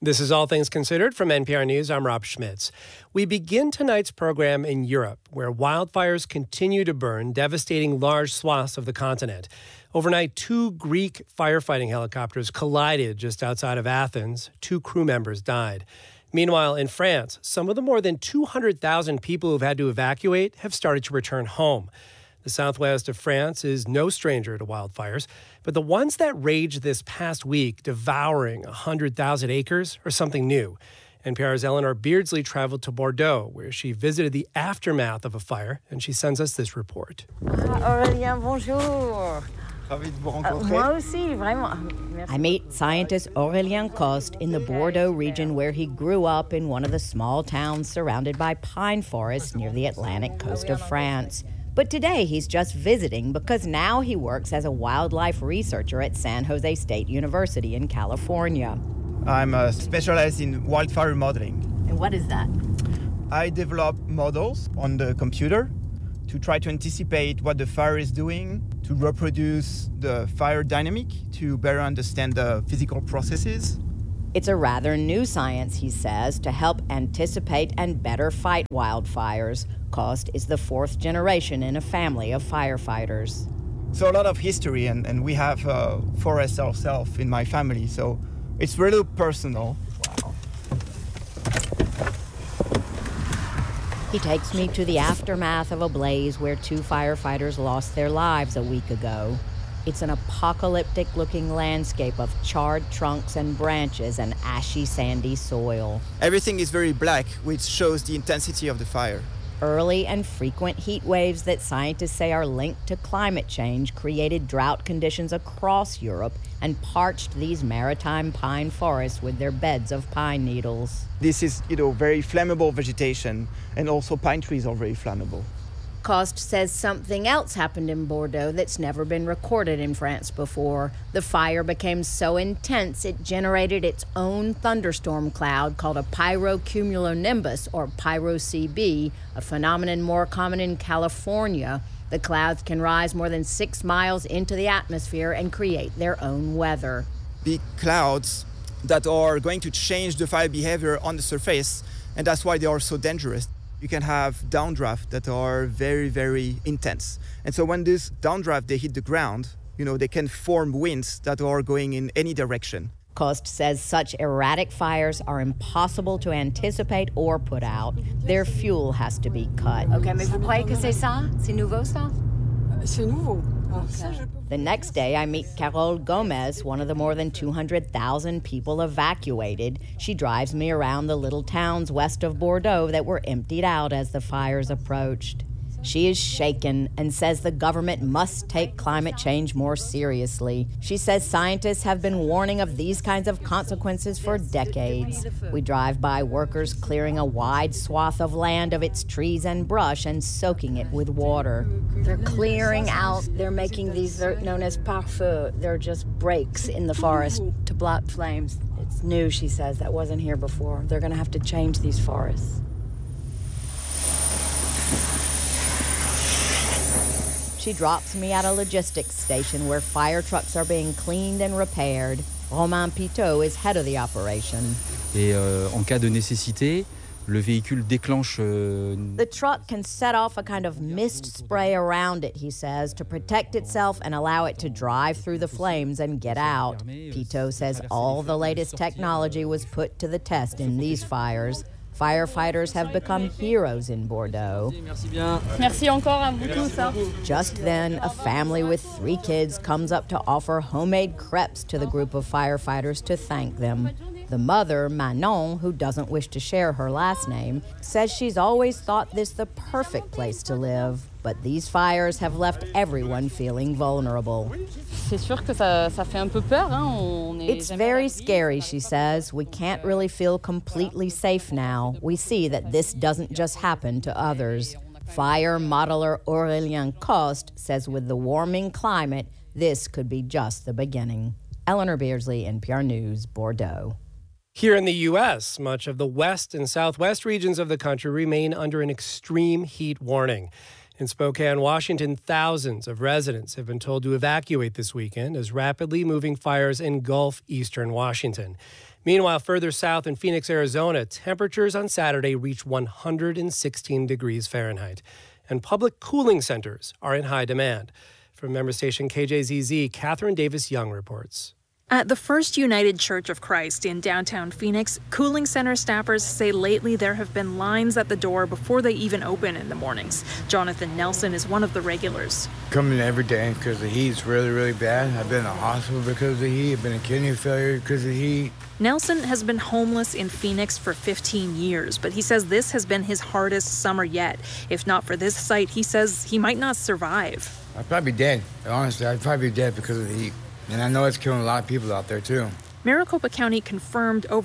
This is All Things Considered from NPR News. I'm Rob Schmitz. We begin tonight's program in Europe, where wildfires continue to burn, devastating large swaths of the continent. Overnight, 2 Greek firefighting helicopters collided just outside of Athens. 2 crew members died. Meanwhile, in France, some of the more than 200,000 people who've had to evacuate have started to return home. The southwest of France is no stranger to wildfires, but the ones that raged this past week, devouring 100,000 acres, are something new. NPR's Eleanor Beardsley traveled to Bordeaux, where she visited the aftermath of a fire, and she sends us this report. Aurélien, bonjour. Moi aussi, vraiment. I meet scientist Aurélien Coste in the Bordeaux region where he grew up in one of the small towns surrounded by pine forests near the Atlantic coast of France. But today he's just visiting because now he works as a wildlife researcher at San Jose State University in California. I'm specialized in wildfire modeling. And what is that? I develop models on the computer to try to anticipate what the fire is doing, to reproduce the fire dynamic, to better understand the physical processes. It's a rather new science, he says, to help anticipate and better fight wildfires. Coste is the 4th generation in a family of firefighters. So a lot of history, and we have forests ourselves in my family, so it's really personal. Wow. He takes me to the aftermath of a blaze where 2 firefighters lost their lives a week ago. It's an apocalyptic-looking landscape of charred trunks and branches and ashy, sandy soil. Everything is very black, which shows the intensity of the fire. Early and frequent heat waves that scientists say are linked to climate change created drought conditions across Europe and parched these maritime pine forests with their beds of pine needles. This is, very flammable vegetation, and also pine trees are very flammable. Coste says something else happened in Bordeaux that's never been recorded in France before. The fire became so intense it generated its own thunderstorm cloud called a pyrocumulonimbus, or pyro-CB, a phenomenon more common in California. The clouds can rise more than 6 miles into the atmosphere and create their own weather. Big clouds that are going to change the fire behavior on the surface, and that's why they are so dangerous. You can have downdrafts that are very, very intense. And so when this downdraft, they hit the ground, they can form winds that are going in any direction. Coste says such erratic fires are impossible to anticipate or put out. Their fuel has to be cut. Okay, mais vous croyez que c'est ça? C'est nouveau, ça? C'est nouveau. Okay. The next day, I meet Carole Gomez, one of the more than 200,000 people evacuated. She drives me around the little towns west of Bordeaux that were emptied out as the fires approached. She is shaken and says the government must take climate change more seriously. She says scientists have been warning of these kinds of consequences for decades. We drive by workers clearing a wide swath of land of its trees and brush and soaking it with water. They're clearing out, they're making these, they're known as pare-feu. They're just breaks in the forest to block flames. It's new, she says, that wasn't here before. They're going to have to change these forests. She drops me at a logistics station where fire trucks are being cleaned and repaired. Romain Pitot is head of the operation. Et en cas de nécessité, le véhicule déclenche... The truck can set off a kind of mist spray around it, he says, to protect itself and allow it to drive through the flames and get out. Pitot says all the latest technology was put to the test in these fires. Firefighters have become heroes in Bordeaux. Merci encore à vous tous. Just then, a family with 3 kids comes up to offer homemade crepes to the group of firefighters to thank them. The mother, Manon, who doesn't wish to share her last name, says she's always thought this the perfect place to live. But these fires have left everyone feeling vulnerable. C'est sûr que ça fait un peu peur, hein? It's very scary, she says. We can't really feel completely safe now. We see that this doesn't just happen to others. Fire modeler Aurélien Coste says with the warming climate, this could be just the beginning. Eleanor Beardsley, NPR News, Bordeaux. Here in the U.S., much of the west and southwest regions of the country remain under an extreme heat warning. In Spokane, Washington, thousands of residents have been told to evacuate this weekend as rapidly moving fires engulf eastern Washington. Meanwhile, further south in Phoenix, Arizona, temperatures on Saturday reached 116 degrees Fahrenheit, and public cooling centers are in high demand. From member station KJZZ, Catherine Davis-Young reports. At the First United Church of Christ in downtown Phoenix, cooling center staffers say lately there have been lines at the door before they even open in the mornings. Jonathan Nelson is one of the regulars. Coming every day because the heat's really, really bad. I've been in the hospital because of the heat. I've been in kidney failure because of the heat. Nelson has been homeless in Phoenix for 15 years, but he says this has been his hardest summer yet. If not for this site, he says he might not survive. I'd probably be dead. Honestly, I'd probably be dead because of the heat. And I know it's killing a lot of people out there, too. Maricopa County confirmed over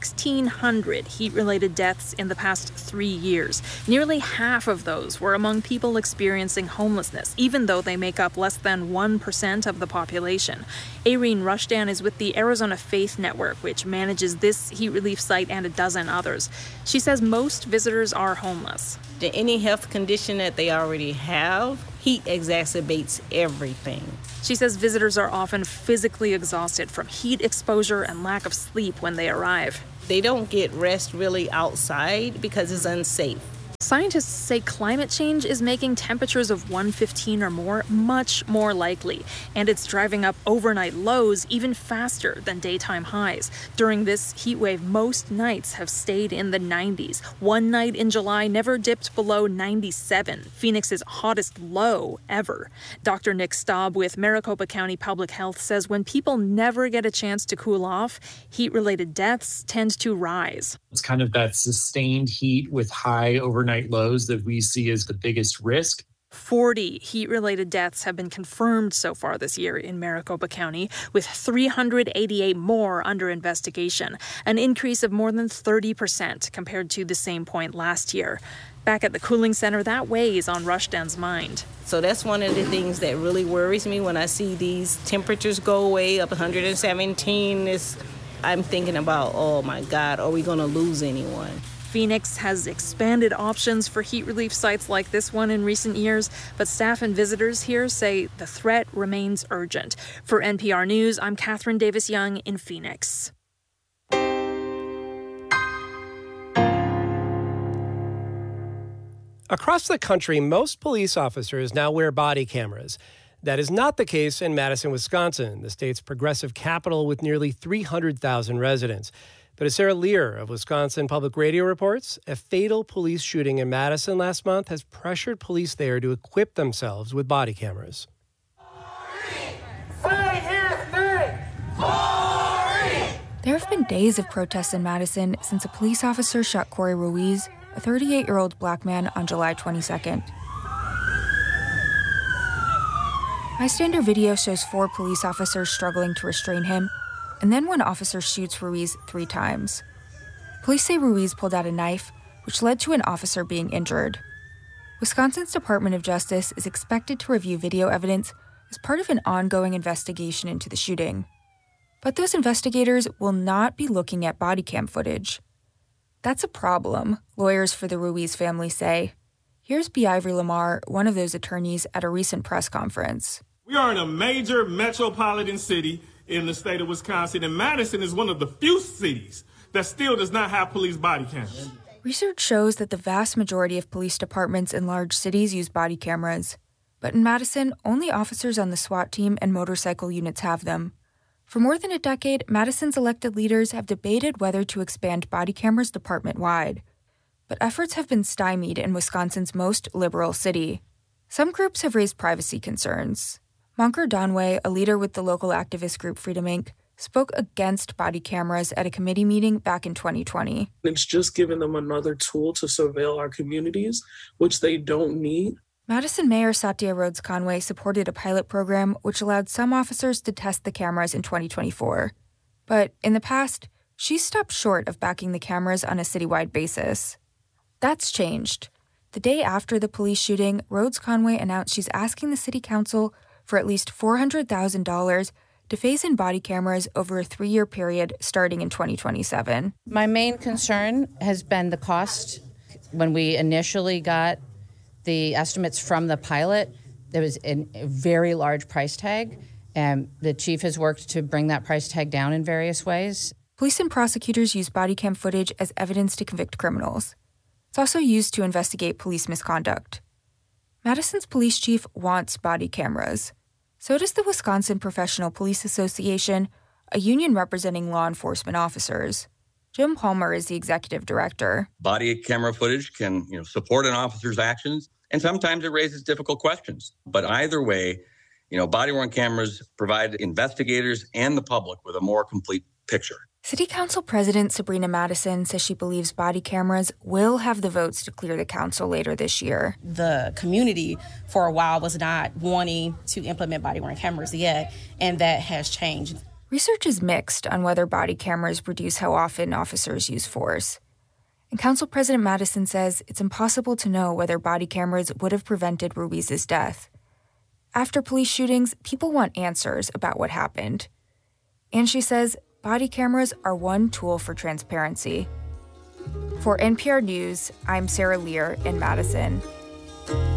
1,600 heat-related deaths in the past 3 years. Nearly half of those were among people experiencing homelessness, even though they make up less than 1% of the population. Aireen Rushdan is with the Arizona Faith Network, which manages this heat relief site and a dozen others. She says most visitors are homeless. Any health condition that they already have, heat exacerbates everything. She says visitors are often physically exhausted from heat exposure and lack of sleep when they arrive. They don't get rest really outside because it's unsafe. Scientists say climate change is making temperatures of 115 or more much more likely, and it's driving up overnight lows even faster than daytime highs. During this heat wave, most nights have stayed in the 90s. One night in July never dipped below 97, Phoenix's hottest low ever. Dr. Nick Staub with Maricopa County Public Health says when people never get a chance to cool off, heat-related deaths tend to rise. It's kind of that sustained heat with high overnight lows that we see as the biggest risk. 40 heat-related deaths have been confirmed so far this year in Maricopa County, with 388 more under investigation, an increase of more than 30% compared to the same point last year. Back at the cooling center, that weighs on Rushdan's mind. So that's one of the things that really worries me when I see these temperatures go away up 117. I'm thinking about, oh my God, are we going to lose anyone? Phoenix has expanded options for heat relief sites like this one in recent years, but staff and visitors here say the threat remains urgent. For NPR News, I'm Catherine Davis-Young in Phoenix. Across the country, most police officers now wear body cameras. That is not the case in Madison, Wisconsin, the state's progressive capital with nearly 300,000 residents. But as Sarah Lear of Wisconsin Public Radio reports, a fatal police shooting in Madison last month has pressured police there to equip themselves with body cameras. There have been days of protests in Madison since a police officer shot Corey Ruiz, a 38-year-old black man, on July 22nd. Bystander video shows 4 police officers struggling to restrain him, and then one officer shoots Ruiz 3 times. Police say Ruiz pulled out a knife, which led to an officer being injured. Wisconsin's Department of Justice is expected to review video evidence as part of an ongoing investigation into the shooting. But those investigators will not be looking at body cam footage. That's a problem, lawyers for the Ruiz family say. Here's B. Ivory Lamar, one of those attorneys, at a recent press conference. We are in a major metropolitan city in the state of Wisconsin, and Madison is one of the few cities that still does not have police body cameras. Research shows that the vast majority of police departments in large cities use body cameras. But in Madison, only officers on the SWAT team and motorcycle units have them. For more than a decade, Madison's elected leaders have debated whether to expand body cameras department-wide. But efforts have been stymied in Wisconsin's most liberal city. Some groups have raised privacy concerns. Monker Donway, a leader with the local activist group Freedom Inc., spoke against body cameras at a committee meeting back in 2020. It's just giving them another tool to surveil our communities, which they don't need. Madison Mayor Satya Rhodes Conway supported a pilot program which allowed some officers to test the cameras in 2024. But in the past, she's stopped short of backing the cameras on a citywide basis. That's changed. The day after the police shooting, Rhodes Conway announced she's asking the city council for at least $400,000 to phase in body cameras over a 3-year period starting in 2027. My main concern has been the cost. When we initially got The estimates from the pilot, there was a very large price tag, and the chief has worked to bring that price tag down in various ways. Police and prosecutors use body cam footage as evidence to convict criminals. It's also used to investigate police misconduct. Madison's police chief wants body cameras. So does the Wisconsin Professional Police Association, a union representing law enforcement officers. Jim Palmer is the executive director. Body camera footage can, support an officer's actions, and sometimes it raises difficult questions. But either way, body-worn cameras provide investigators and the public with a more complete picture. City Council President Sabrina Madison says she believes body cameras will have the votes to clear the council later this year. The community for a while was not wanting to implement body-worn cameras yet, and that has changed. Research is mixed on whether body cameras reduce how often officers use force. And Council President Madison says it's impossible to know whether body cameras would have prevented Ruiz's death. After police shootings, people want answers about what happened. And she says body cameras are one tool for transparency. For NPR News, I'm Sarah Lear in Madison.